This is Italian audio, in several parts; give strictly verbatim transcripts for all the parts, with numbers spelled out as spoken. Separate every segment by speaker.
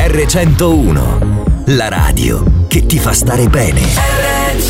Speaker 1: erre centouno, la radio che ti fa stare bene. erre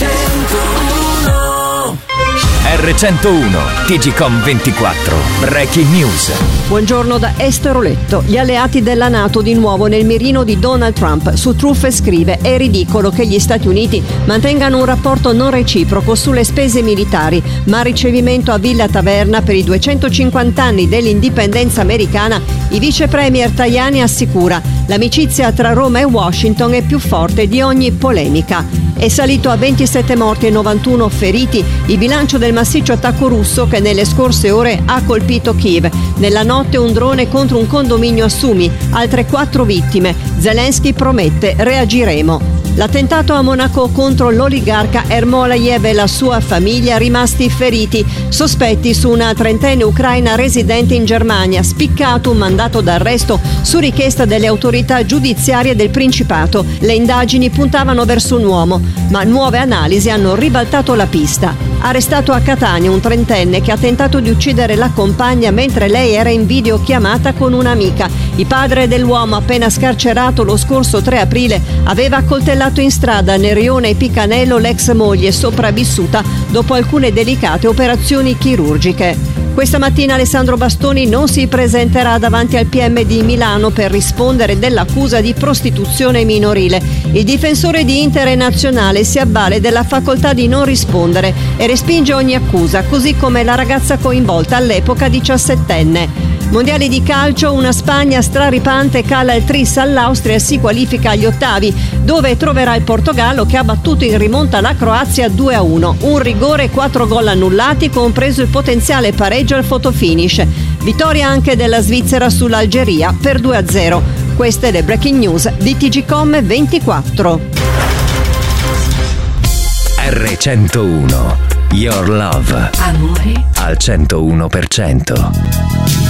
Speaker 1: centouno erre centouno, T G Com ventiquattro, Breaking News.
Speaker 2: Buongiorno da Esteroletto. Gli alleati della NATO di nuovo nel mirino di Donald Trump. Su Truffe scrive: è ridicolo che gli Stati Uniti mantengano un rapporto non reciproco sulle spese militari, ma a ricevimento a Villa Taverna per i duecentocinquanta anni dell'indipendenza americana, il vice premier Tajani assicura: l'amicizia tra Roma e Washington è più forte di ogni polemica. È salito a ventisette morti e novantuno feriti il bilancio del massiccio attacco russo che nelle scorse ore ha colpito Kiev. Nella notte un drone contro un condominio a Sumi, altre quattro vittime. Zelensky promette: reagiremo. L'attentato a Monaco contro l'oligarca Ermolayev e la sua famiglia, rimasti feriti. Sospetti su una trentenne ucraina residente in Germania, spiccato un mandato d'arresto su richiesta delle autorità giudiziarie del Principato. Le indagini puntavano verso un uomo, ma nuove analisi hanno ribaltato la pista. Arrestato a Catania un trentenne che ha tentato di uccidere la compagna mentre lei era in videochiamata con un'amica. Il padre dell'uomo, appena scarcerato lo scorso tre aprile, aveva accoltellato in strada nel rione Picanello l'ex moglie sopravvissuta dopo alcune delicate operazioni chirurgiche. Questa mattina Alessandro Bastoni non si presenterà davanti al P M di Milano per rispondere dell'accusa di prostituzione minorile. Il difensore di Internazionale si avvale della facoltà di non rispondere e respinge ogni accusa, così come la ragazza coinvolta, all'epoca diciassettenne. Mondiali di calcio, una Spagna straripante cala il tris all'Austria e si qualifica agli ottavi, dove troverà il Portogallo che ha battuto in rimonta la Croazia due a uno. Un rigore e quattro gol annullati, compreso il potenziale pareggio al fotofinish. Vittoria anche della Svizzera sull'Algeria per due a zero. Queste le breaking news di T G Com ventiquattro.
Speaker 1: erre centouno, Your Love.
Speaker 3: Amore
Speaker 1: Al centouno per cento.